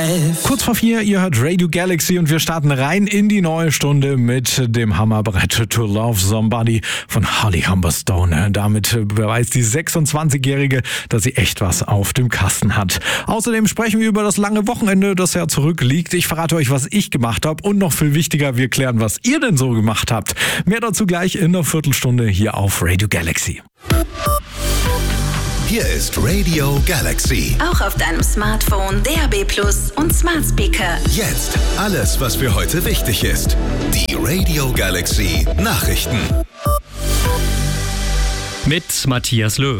Kurz vor 4, ihr hört Radio Galaxy und wir starten rein in die neue Stunde mit dem Hammerbrett To Love Somebody von Holly Humberstone. Damit beweist die 26-Jährige, dass sie echt was auf dem Kasten hat. Außerdem sprechen wir über das lange Wochenende, das ja zurückliegt. Ich verrate euch, was ich gemacht habe und noch viel wichtiger, wir klären, was ihr denn so gemacht habt. Mehr dazu gleich in einer Viertelstunde hier auf Radio Galaxy. Hier ist Radio Galaxy. Auch auf deinem Smartphone, DAB+ und Smart Speaker. Jetzt alles, was für heute wichtig ist. Die Radio Galaxy Nachrichten. Mit Matthias Löw.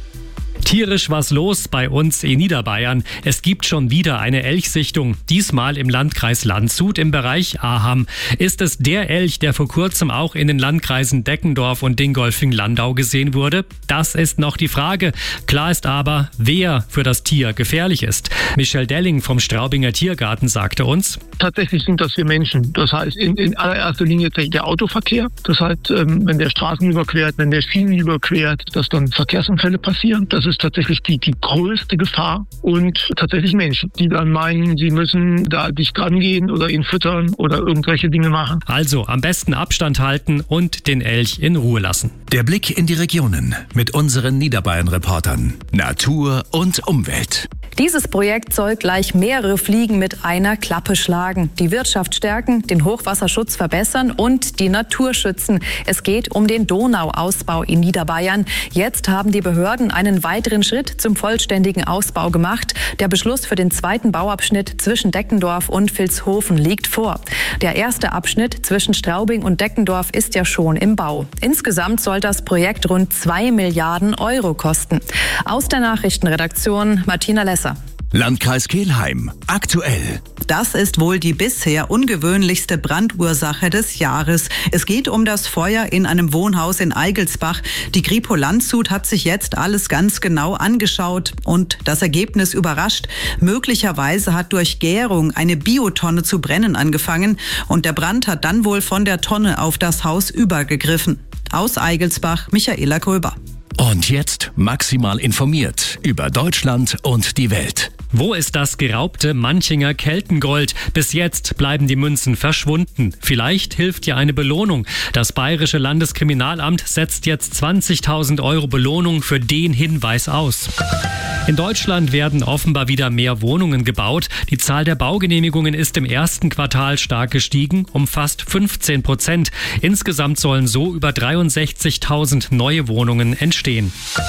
Tierisch was los bei uns in Niederbayern. Es gibt schon wieder eine Elchsichtung. Diesmal im Landkreis Landshut im Bereich Aham. Ist es der Elch, der vor kurzem auch in den Landkreisen Deckendorf und Dingolfing-Landau gesehen wurde? Das ist noch die Frage. Klar ist aber, wer für das Tier gefährlich ist. Michelle Delling vom Straubinger Tiergarten sagte uns: Tatsächlich sind das wir Menschen. Das heißt, in allererster Linie der Autoverkehr. Das heißt, wenn der Straßen überquert, wenn der Schienen überquert, dass dann Verkehrsunfälle passieren. Das ist tatsächlich die größte Gefahr. Und tatsächlich Menschen, die dann meinen, sie müssen da dicht rangehen oder ihn füttern oder irgendwelche Dinge machen. Also am besten Abstand halten und den Elch in Ruhe lassen. Der Blick in die Regionen mit unseren Niederbayern-Reportern. Natur und Umwelt. Dieses Projekt soll gleich mehrere Fliegen mit einer Klappe schlagen. Die Wirtschaft stärken, den Hochwasserschutz verbessern und die Natur schützen. Es geht um den Donauausbau in Niederbayern. Jetzt haben die Behörden einen weiteren Schritt zum vollständigen Ausbau gemacht. Der Beschluss für den zweiten Bauabschnitt zwischen Deckendorf und Vilshofen liegt vor. Der erste Abschnitt zwischen Straubing und Deckendorf ist ja schon im Bau. Insgesamt soll das Projekt rund 2 Milliarden Euro kosten. Aus der Nachrichtenredaktion Martina Lesser. Landkreis Kelheim. Aktuell. Das ist wohl die bisher ungewöhnlichste Brandursache des Jahres. Es geht um das Feuer in einem Wohnhaus in Eigelsbach. Die Kripo Landshut hat sich jetzt alles ganz genau angeschaut und das Ergebnis überrascht. Möglicherweise hat durch Gärung eine Biotonne zu brennen angefangen und der Brand hat dann wohl von der Tonne auf das Haus übergegriffen. Aus Eigelsbach, Michaela Gröber. Und jetzt maximal informiert über Deutschland und die Welt. Wo ist das geraubte Manchinger Keltengold? Bis jetzt bleiben die Münzen verschwunden. Vielleicht hilft ja eine Belohnung. Das Bayerische Landeskriminalamt setzt jetzt 20.000 Euro Belohnung für den Hinweis aus. In Deutschland werden offenbar wieder mehr Wohnungen gebaut. Die Zahl der Baugenehmigungen ist im ersten Quartal stark gestiegen, um fast 15%. Insgesamt sollen so über 63.000 neue Wohnungen entstehen.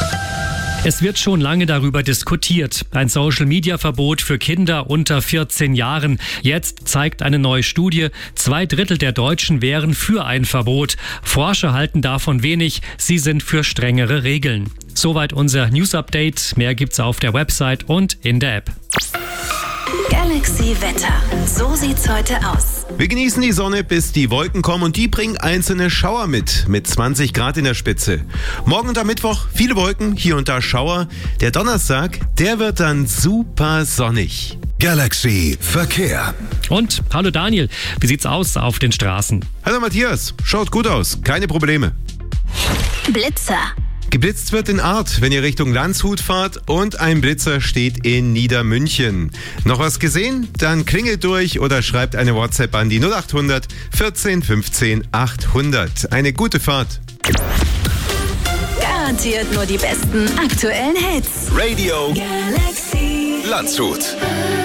Es wird schon lange darüber diskutiert. Ein Social-Media-Verbot für Kinder unter 14 Jahren. Jetzt zeigt eine neue Studie, 2/3 der Deutschen wären für ein Verbot. Forscher halten davon wenig. Sie sind für strengere Regeln. Soweit unser News-Update. Mehr gibt's auf der Website und in der App. Galaxy Wetter. So sieht's heute aus. Wir genießen die Sonne, bis die Wolken kommen und die bringen einzelne Schauer mit 20 Grad in der Spitze. Morgen und am Mittwoch viele Wolken, hier und da Schauer. Der Donnerstag, der wird dann super sonnig. Galaxy Verkehr. Und hallo Daniel, wie sieht's aus auf den Straßen? Hallo Matthias, schaut gut aus, keine Probleme. Blitzer. Geblitzt wird in Arth, wenn ihr Richtung Landshut fahrt und ein Blitzer steht in Niedermünchen. Noch was gesehen? Dann klingelt durch oder schreibt eine WhatsApp an die 0800 14 15 800. Eine gute Fahrt. Garantiert nur die besten aktuellen Hits. Radio Galaxy Landshut.